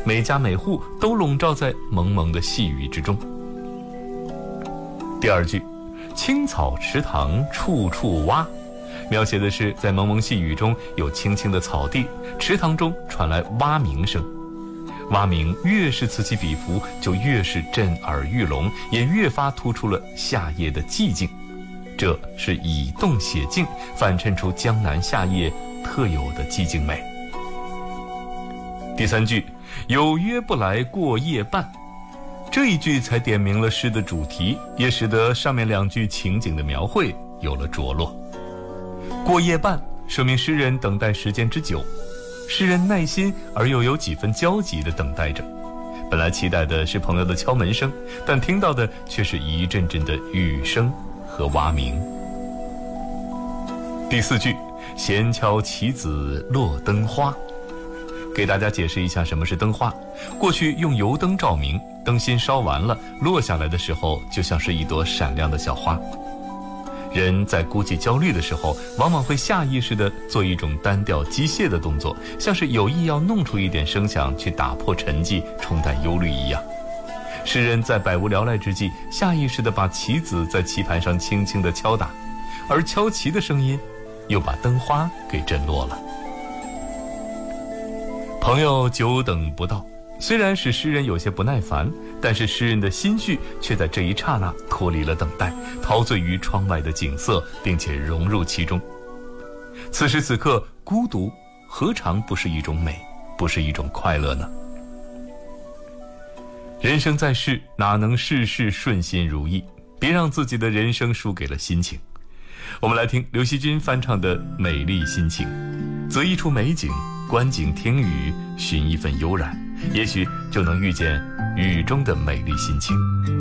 每家每户都笼罩在蒙蒙的细雨之中。第二句，青草池塘处处蛙，描写的是在蒙蒙细雨中有青青的草地，池塘中传来蛙鸣声。蛙鸣越是此起彼伏，就越是震耳欲聋，也越发突出了夏夜的寂静。这是以动写静，反衬出江南夏夜特有的寂静美。第三句，有约不来过夜半，这一句才点明了诗的主题，也使得上面两句情景的描绘有了着落。过夜半说明诗人等待时间之久，诗人耐心而又有几分焦急地等待着。本来期待的是朋友的敲门声，但听到的却是一阵阵的雨声和蛙鸣。第四句，闲敲棋子落灯花，给大家解释一下什么是灯花。过去用油灯照明，灯芯烧完了，落下来的时候就像是一朵闪亮的小花。人在孤寂焦虑的时候，往往会下意识地做一种单调机械的动作，像是有意要弄出一点声响去打破沉寂，冲淡忧虑一样。诗人在百无聊赖之际，下意识地把棋子在棋盘上轻轻地敲打，而敲棋的声音又把灯花给震落了。朋友久等不到，虽然使诗人有些不耐烦，但是诗人的心绪却在这一刹那脱离了等待，陶醉于窗外的景色，并且融入其中。此时此刻，孤独何尝不是一种美，不是一种快乐呢？人生在世，哪能事事顺心如意？别让自己的人生输给了心情。我们来听刘惜君翻唱的《美丽心情》，择一处美景，观景听雨，寻一份悠然，也许就能遇见雨中的美丽心情。